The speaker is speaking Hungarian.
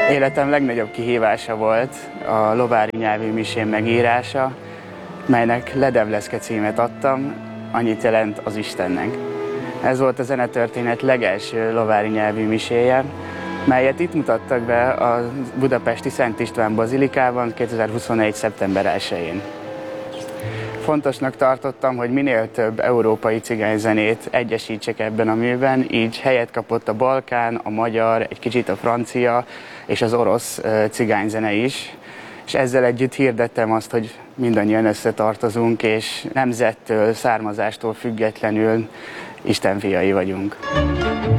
Életem legnagyobb kihívása volt a lovári nyelvű misén megírása, melynek Ledevleszke címet adtam, annyit jelent az Istennek. Ez volt a zenetörténet legelső lovári nyelvű miséje, melyet itt mutattak be a budapesti Szent István bazilikában 2021. szeptember 1-én. Fontosnak tartottam, hogy minél több európai cigányzenét egyesítsek ebben a műben, így helyet kapott a balkán, a magyar, egy kicsit a francia és az orosz cigányzene is. És ezzel együtt hirdettem azt, hogy mindannyian összetartozunk, és nemzettől, származástól függetlenül Isten fiai vagyunk.